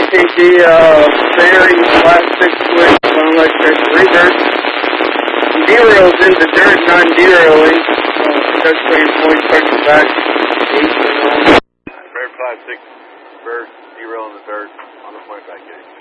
APG, very plastic switch on electric reverse. Dero's in the dirt, non-deroing. Especially in point pushing back 8 and on. Bird 5-6, bird, derail in the dirt on the point back gate.